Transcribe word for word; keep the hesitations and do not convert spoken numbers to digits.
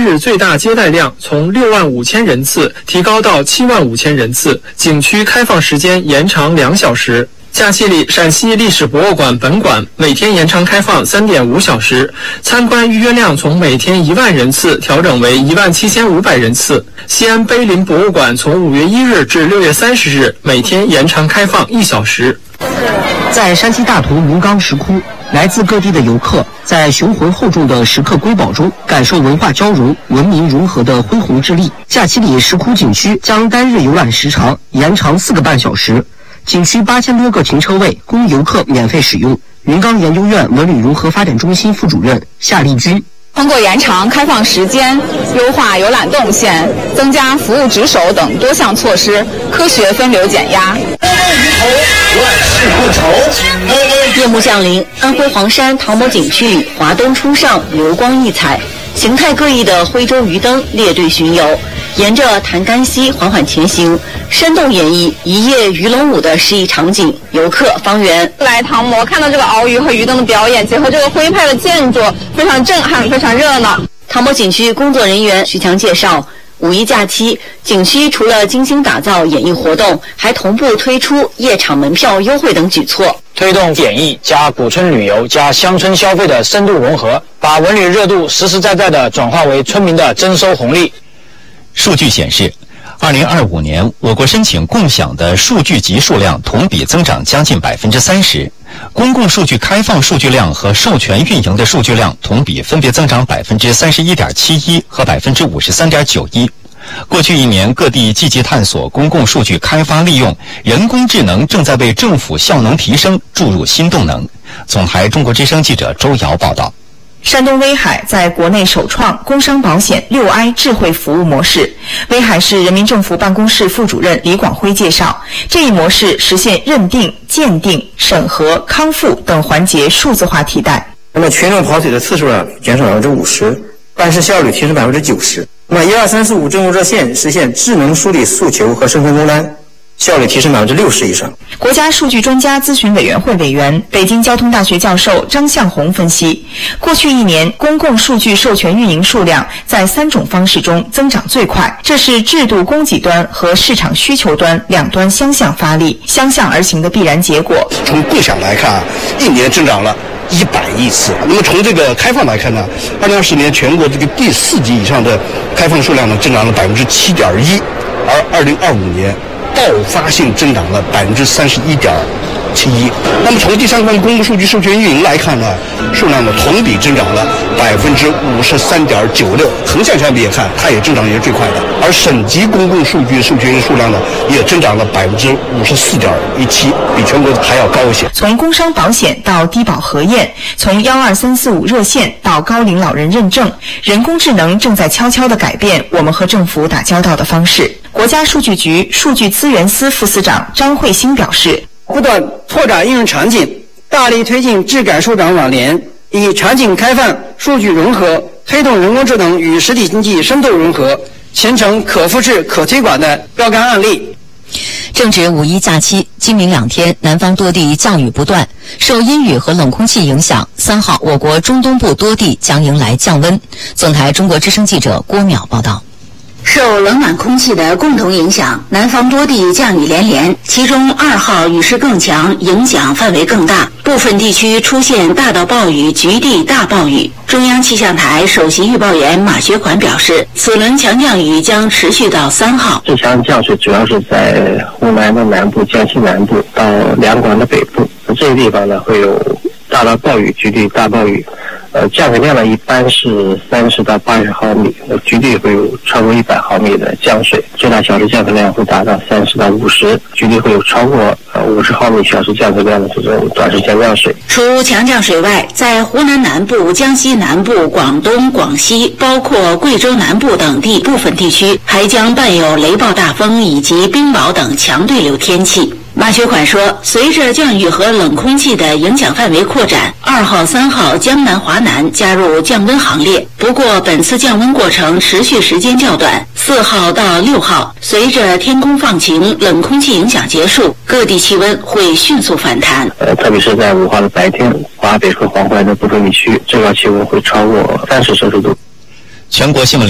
日最大接待量从六万五千人次提高到七万五千人次，景区开放时间延长两小时。假期里，陕西历史博物馆本馆每天延长开放 三点五小时，参观预约量从每天一万人次调整为一万七千五百人次。西安碑林博物馆从五月一日至六月三十日每天延长开放一小时。 在山西大同龙岗石窟，来自各地的游客在雄浑厚重的石刻瑰宝中感受文化交融、文明融合的恢宏之力。假期里，石窟景区将单日游览时长延长四个半小时。景区八千多个停车位供游客免费使用。云冈研究院文旅融合发展中心副主任夏丽君， 通过延长开放时间、优化游览动线、增加服务值守等多项措施，科学分流减压。 夜幕降临，安徽黄山唐某景区华灯初上，流光溢彩，形态各异的徽州鱼灯列队巡游，沿着潭干溪缓缓前行，生动演绎一夜鱼龙舞的诗意场景。游客方圆来唐某看到这个鳌鱼和鱼灯的表演，结合这个徽派的建筑，非常震撼，非常热闹。 唐某景区工作人员徐强介绍，五一假期，景区除了精心打造演艺活动，还同步推出夜场门票优惠等举措， 推动演艺加古村旅游加乡村消费的深度融合，把文旅热度实实在在地转化为村民的增收红利。 数据显示，二零二五年我国申请共享的数据集数量同比增长将近百分之三十，公共数据开放数据量和授权运营的数据量同比分别增长百分之三十一点七一和百分之五十三点九一。过去一年，各地积极探索公共数据开发利用，人工智能正在为政府效能提升注入新动能。总台中国之声记者周瑶报道。 山东威海在国内首创工商保险六 I 智慧服务模式。威海市人民政府办公室副主任李广辉介绍，这一模式实现认定、鉴定、审核、康复等环节数字化替代。 那么群众跑腿的次数呢，减少百分之五十，办事效率提升百分之九十。那么一二三四五政务热线实现智能梳理诉求和生存终单，效率提升百分之六十以上。 国家数据专家咨询委员会委员、北京交通大学教授张向红分析，过去一年公共数据授权运营数量在三种方式中增长最快，这是制度供给端和市场需求端两端相向发力、相向而行的必然结果。 从共享来看，一年增长了一百亿次。那么从这个开放来看呢，二零二十年全国这个第四级以上的开放数量呢，增长了百分之七点一，而二零二五年爆发性增长了百分之三十一点七一。那么从第三方公共数据授权运营来看呢，数量呢同比增长了百分之五十三点九六，横向相比也看，它也增长也是最快的。而省级公共数据授权数量呢，也增长了百分之五十四点一七，比全国还要高一些。 从工商保险到低保核验，从幺二三四五热线到高龄老人认证，人工智能正在悄悄地改变我们和政府打交道的方式。国家数据局数据资源司副司长张慧欣表示， 不断拓展应用场景，大力推进质感数长网联，以场景开放、数据融合，推动人工智能与实体经济深度融合，形成可复制、可推广的标杆案例。 正值五一假期，今明两天，南方多地降雨不断。受阴雨和冷空气影响，三号我国中东部多地将迎来降温。总台中国之声记者郭淼报道。 受冷暖空气的共同影响，南方多地降雨连连，其中二号雨势更强，影响范围更大，部分地区出现大到暴雨、局地大暴雨。中央气象台首席预报员马学款表示，此轮强降雨将持续到三号。 这场降水主要是在湖南的南部、江西南部到两广的北部，这些地方呢会有大到暴雨、局地大暴雨。呃，降水量呢一般是三十到八十毫米，呃，局地会有超过一百毫米的降水，最大小时降水量会达到三十到五十，局地会有超过呃五十毫米小时降水量的这种短时间降水。 除强降水外，在湖南南部、江西南部、广东、广西，包括贵州南部等地部分地区，还将伴有雷暴大风以及冰雹等强对流天气。马学款说，随着降雨和冷空气的影响范围扩展，二号、三号江南、华南加入降温行列。不过，本次降温过程持续时间较短，四号到六号，随着天空放晴、冷空气影响结束，各地气温会迅速反弹。 呃，特别是在五号的白天，华北和黄淮的部分地区，最高气温会超过三十摄氏度。 全国新闻。